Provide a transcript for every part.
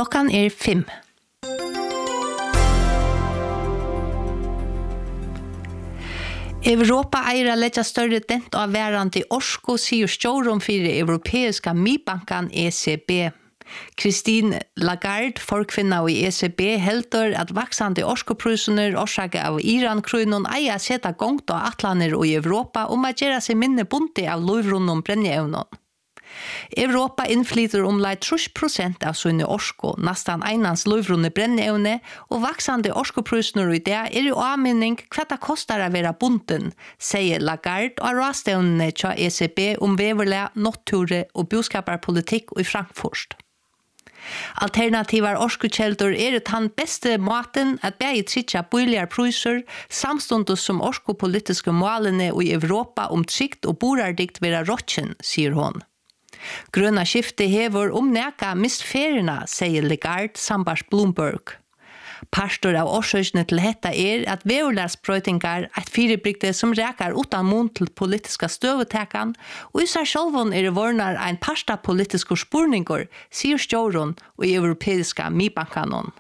Klokkan 5. Europa eier leggja større dent av værande orsko, sier stjårum fyrir europeiska mibankan ECB. Christine Lagarde, forkvinna i ECB, heldur at vaksande orskoprusuner orsaka av Iran-krunon eier seta gongt og atlaner i Europa å gjera seg minne bunti av loivrunnum brenneevnon. Europa innflyter omlai 30% av sine orsko, nastan einans loivrunne brenneevne, og vaksande orskoprusuner i det i avminning hva det kostar å være bunten, sier Lagarde og råstevnene til ECB veverle, notture og boskaparpolitikk i Frankfurt. Alternativar orskukjeldur den beste måten at bægi tritja bøyligar priser, samstundes som orskopolitiske målene i Europa trygt og borardikt vera rotjen, sier hon. Grøna skifte hever neka mist ferierna, sier Lagarde sambars Bloomberg. Pastor av årsøkene til dette at veverlærsprøytingar et firebrygde som rekar utan mun til politiska støvetekan, og i seg sjølvån vornar ein parsta politiske spurningur, sier stjåron og i europeiska mibankanon.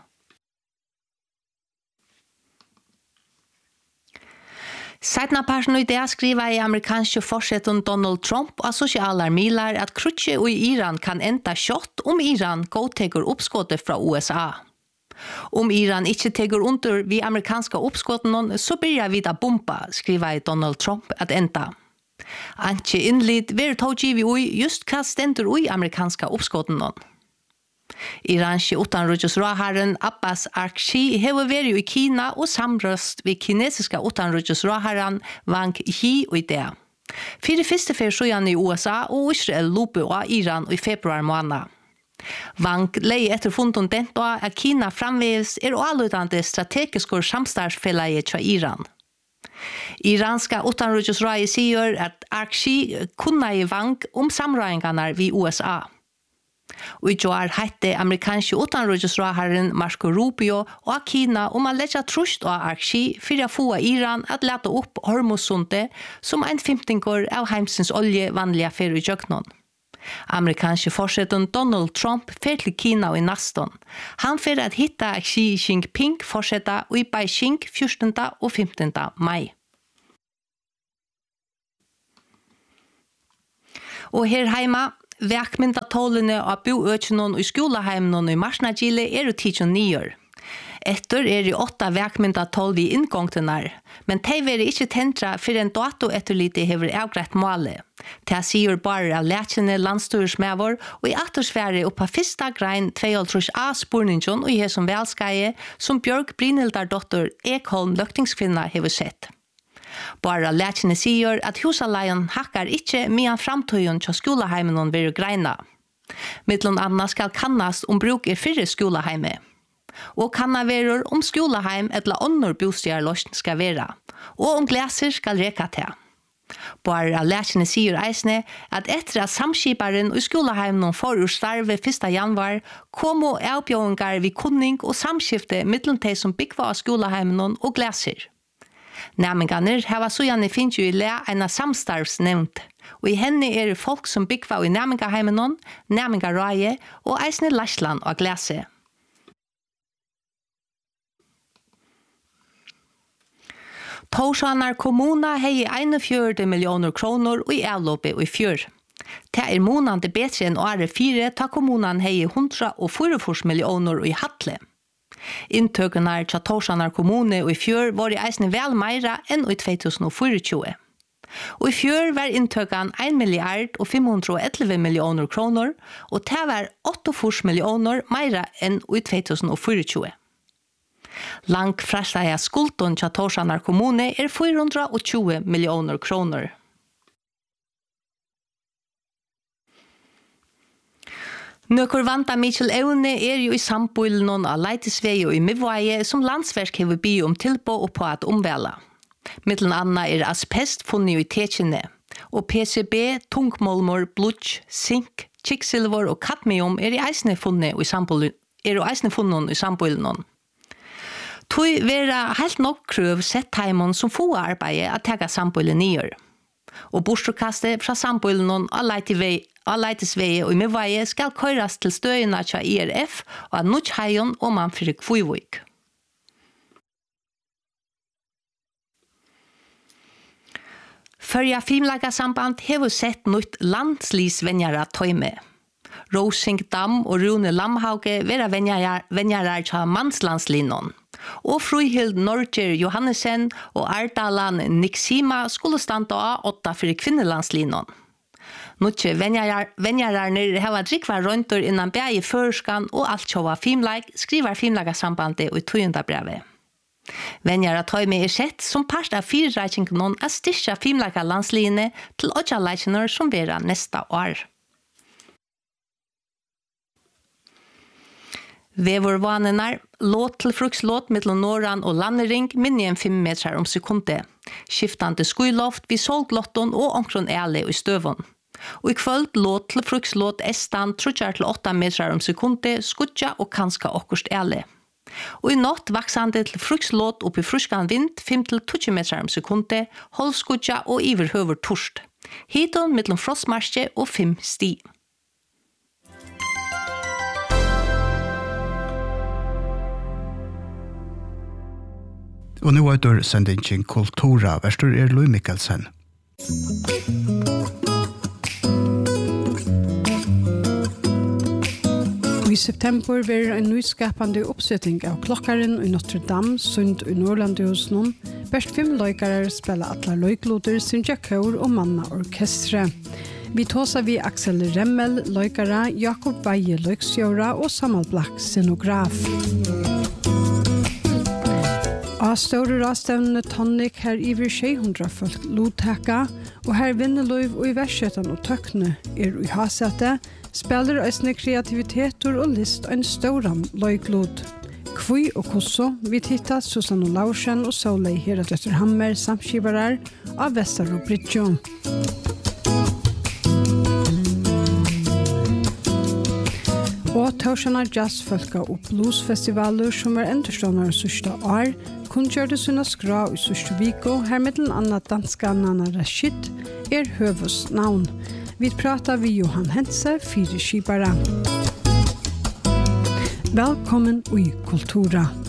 Seitna parten i det skriver i amerikanske forsetten Donald Trump og sosiale milar at krutje i Iran kan enda kjott Iran godtegur oppskottet fra USA. Iran ikke tegur under vi amerikanska oppskotten, så blir vi da bomba, skriver Donald Trump at enda. Anki innlid ver toggivi just hva stendur i amerikanska oppskotten. Iranske utanriksrådherren Abbas Araghchi hever vært i Kina og samrøst ved kinesiska utanriksrådherren Wang Yi i det. Fyrir første fersøyan i USA og Israel lupe av Iran i februar måned. Wang lei etter funden dent av at Kina framvegs allutande strategiske samstartsfellet til Iran. Iranska utanriksrådet sier at Araghchi kunne i Wang samrøyngarna ved USA. Og i år hette amerikanske utanriksrådherren Marco Rubio og Kina å legge trust av Araghchi for å få Iran at lete opp Hormuzsundet som en 15-år av heimsens olje vanlige fer i jøknon. Amerikanske forsetten Donald Trump fer til Kina i naston. Han fer at hitta Xi Jinping forsetta i Beijing 14. og 15. mai. Og her heima vekmyndatålene av boøkjennom i skoleheimen i Marsnagile 10 Etter i 8 vekmyndatål vi inngångtenar, men de vil ikke tentra for en dato etterlite hever avgreit målet. De sier bare av lekjene landstyrsmævor og i attersfære oppa fyrsta grein 2,5 spurningen og i som velskaie som Bjørg Brynhildardotter Ekholm løktingskvinna hever sett. Bara lekjene sier at husaleien hakkar ikkje medan framtøyen til skoleheimen vil greina. Mittlun anna skal kannast bruk fyrre skoleheime. Og kanna verur skoleheim eller annor bostjarløsn skal vera, og glæser skal reka til. Bara lekjene sier eisne at etter at samskiparen i skoleheimen får starve 1. januar, komo avbjøringar vi kunning og samskifte mittlun de som byggva av skoleheimen og glæser. Næminganer hava sujane finnes jo i le en samstarvsnevnt, og i henne folk som byggva i næmingaheimenon, næmingarøye og eisne Larsland og Glase. Tórshavnar kommuna hei 41 millioner kroner og i avlåpe i fjør. Det månande bedre enn året 4, ta kommunen hei 144 millioner i hattle. Inntøkene til Tórshavnar kommune og i fjør var i eisne vel meira enn i 2024. Og i fjør var inntøkene 1 milliard og 511 millioner kroner, og det var 48 millioner meira enn i 2024. Langt frasleia skulden til Tórshavnar kommune 420 millioner kroner. Nøkker vanta Michel evne jo i samboilen av Leitisvei og i Mivvaie som landsverk hever by tilbå og på at omvela. Mittelen anna asbest funnet i tekjene, og PCB, tungmolmor, blodj, sink, kiksilver og kadmium i eisne funnet i samboilen. Tui vera helt nok krøv sett heimon som få arbeid at tega samboilen nyer. Og bostokastet fra samboilen av Leitisveie og i Midveie skal køyres til støyene til IRF og av Nutsheien og man for Kvøyvøk. Førja Filmlagasamband hever sett nytt landslisvenjere tøyme. Rosing Dam og Rune Lamhauge vera venjere til mannslandslinjen. Og Fruhild Norger Johannesen og Ardalan Nixima skulle standa av 8 for kvinnelandslinjen. Nuttje venjarerne har drikva røyntor innan bæg i førskan og alt sjåva filmlag, skriver Filmlagasambandet i 2. brevet. Venjara tøyme sett som part av fyrreikingen av styrka filmlaga landslinje til åtjaleikene som vera nesta år. Vevorvanenar, låt til frukslåt mellom Norran og Landering minne 5 meter om sekundet. Skiftande skuiloft vid solglotton og omkron æle i støvån. Og i kvöld låt til frukslåt estan 3-8 meter om sekundet, skudja og kanska okkurst æle. Og i natt vaksande til frukslåt oppi fruskan vind 5-20 meter om sekundet, holdskudja og iverhøver torst. Hiton mellom frostmarsje og 5 sti. Og nå er sendingen Kultura, verstor Louis Mikkelsen. I september var en nyskapande oppsetting av klokkaren i Notre Dame, Sund i Nordlandhusen. Best 5 løykere spiller atler løykloder, Sindja Kår og Manna Orkestre. Vi tåsa vi Axel Remmel, løykere, Jakob Veie løyksjøra og Samal Black, scenograf. Av større rastevnene Tonic her iver 600 folk lodteka, og her Vinneløyv og i Versjøtan og Tøkne i hasete, spiller eisne kreativiteter og list en støran løyklod. Kvøy og kosso vi tittar Susanne Laursen og Solei Heradøtter Hammer samskivarar av Vestaro Bridjo. Og tørsjana jazzfolka og bluesfestivaler som var endurstående sørste år, kun gjør det sunna skra i sørste viko, her middelen anna danska Nana Rashid høvus navn. Vi pratar vi Johan Hense, 4 skipare. Velkommen i Kultura.